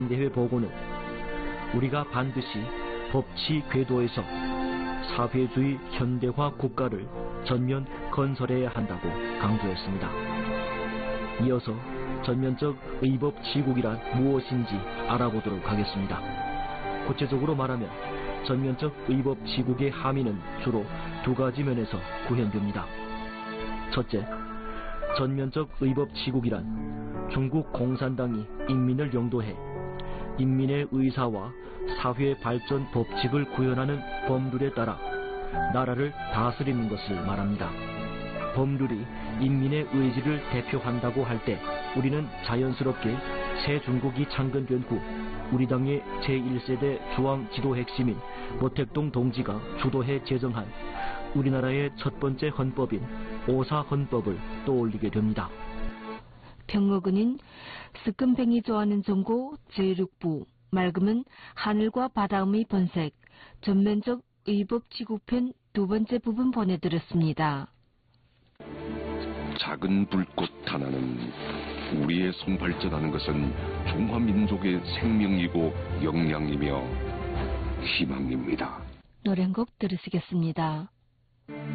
대회 보고는 우리가 반드시 법치 궤도에서 사회주의 현대화 국가를 전면 건설해야 한다고 강조했습니다. 이어서 전면적 의법치국이란 무엇인지 알아보도록 하겠습니다. 구체적으로 말하면 전면적 의법치국의 함의는 주로 두 가지 면에서 구현됩니다. 첫째, 전면적 의법치국이란 중국 공산당이 인민을 영도해 인민의 의사와 사회 발전 법칙을 구현하는 법률에 따라 나라를 다스리는 것을 말합니다. 법률이 인민의 의지를 대표한다고 할 때 우리는 자연스럽게 새 중국이 창건된 후 우리 당의 제1세대 중앙 지도 핵심인 모택동 동지가 주도해 제정한 우리나라의 첫 번째 헌법인 오사헌법을 떠올리게 됩니다. 병어근인 스금뱅이 좋아하는 정고 제6부 맑음은 하늘과 바다음의 번색 전면적 의법치국편 두 번째 부분 보내드렸습니다. 작은 불꽃 하나는 우리의 성발전하는 것은 중화민족의 생명이고 역량이며 희망입니다. 노래 한 곡 들으시겠습니다.